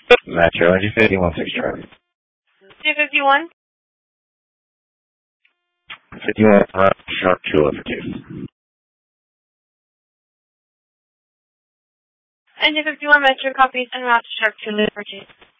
Metro, NG 51 6 Charlie. 251? 51 Sharp 2 NG 51 Metro copies and route to Sharp 2 Liberty.